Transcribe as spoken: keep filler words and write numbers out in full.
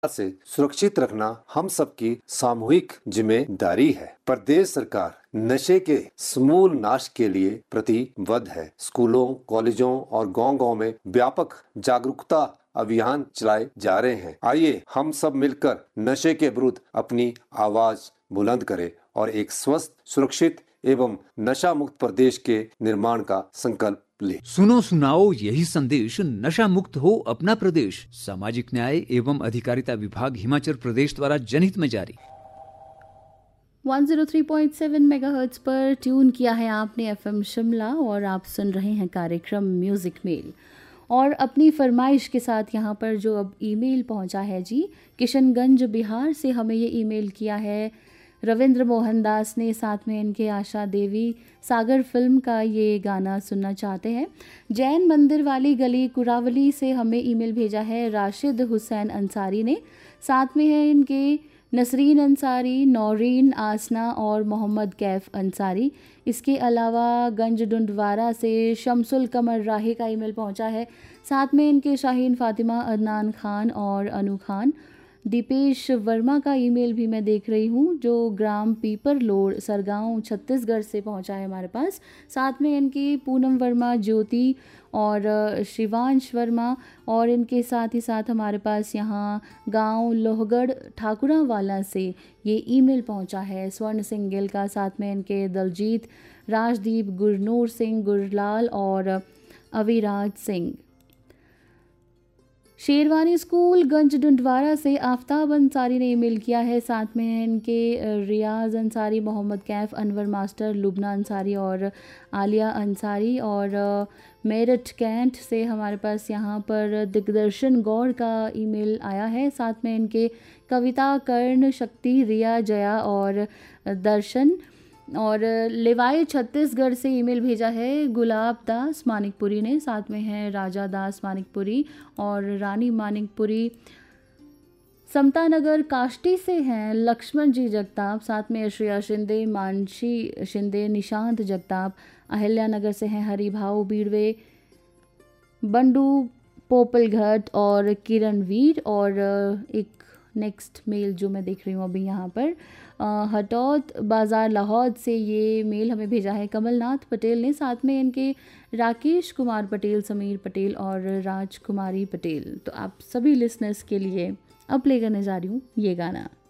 से सुरक्षित रखना हम सबकी सामूहिक जिम्मेदारी है। प्रदेश सरकार नशे के समूल नाश के लिए प्रतिबद्ध है। स्कूलों, कॉलेजों और गांव-गांव में व्यापक जागरूकता अभियान चलाए जा रहे हैं। आइए हम सब मिलकर नशे के विरुद्ध अपनी आवाज बुलंद करें और एक स्वस्थ, सुरक्षित एवं नशा मुक्त प्रदेश के निर्माण का संकल्प ले। सुनो सुनाओ यही संदेश, नशा मुक्त हो अपना प्रदेश। सामाजिक न्याय एवं अधिकारिता विभाग हिमाचल प्रदेश द्वारा जनहित में जारी। एक सौ तीन पॉइंट सात मेगाहर्ट्ज पर ट्यून किया है आपने एफएम शिमला और आप सुन रहे हैं कार्यक्रम म्यूजिक मेल। और अपनी फरमाइश के साथ यहाँ पर जो अब ईमेल पहुँचा है जी, किशनगंज बिहार से हमें ये ईमेल किया है रविंद्र मोहन दास ने। साथ में इनके आशा देवी सागर फिल्म का ये गाना सुनना चाहते हैं। जैन मंदिर वाली गली कुरावली से हमें ईमेल भेजा है राशिद हुसैन अंसारी ने। साथ में है इनके नसरीन अंसारी, नौरीन आसना और मोहम्मद कैफ अंसारी। इसके अलावा गंज डुंडवारा से शमसुल कमर राही का ईमेल पहुंचा है। साथ में इनके शाहीन फातिमा, अदनान खान और अनु खान। दीपेश वर्मा का ईमेल भी मैं देख रही हूँ जो ग्राम पीपर लोड सरगांव छत्तीसगढ़ से पहुँचा है हमारे पास। साथ में इनकी पूनम वर्मा, ज्योति और शिवांश वर्मा और इनके साथ ही साथ हमारे पास यहाँ गांव लोहगढ़ ठाकुरावाला से ये ईमेल पहुँचा है स्वर्ण सिंह गिल का। साथ में इनके दलजीत, राजदीप, गुरनूर सिंह, गुरलाल और अविराज सिंह। शेरवानी स्कूल गंज डुंडवारा से आफ्ताब अंसारी ने ईमेल किया है। साथ में इनके रियाज अंसारी, मोहम्मद कैफ, अनवर मास्टर, लुबना अंसारी और आलिया अंसारी। और मेरठ कैंट से हमारे पास यहाँ पर दिग्दर्शन गौड़ का ईमेल आया है। साथ में इनके कविता, कर्ण, शक्ति, रिया, जया और दर्शन। और लेवाई छत्तीसगढ़ से ईमेल भेजा है गुलाब दास मानिकपुरी ने। साथ में है राजा दास मानिकपुरी और रानी मानिकपुरी। समता नगर काष्टी से हैं लक्ष्मण जी जगताप। साथ में श्रेया शिंदे, मानसी शिंदे, निशांत जगताप। अहिल्या नगर से हैं हरिभाव बीड़वे, बंडू पोपलघट और किरण वीर। और एक नेक्स्ट मेल जो मैं देख रही हूँ अभी यहाँ पर हटौत बाज़ार लाहौर से ये मेल हमें भेजा है कमलनाथ पटेल ने। साथ में इनके राकेश कुमार पटेल, समीर पटेल और राजकुमारी पटेल। तो आप सभी लिसनर्स के लिए अब प्ले करने जा रही हूँ ये गाना।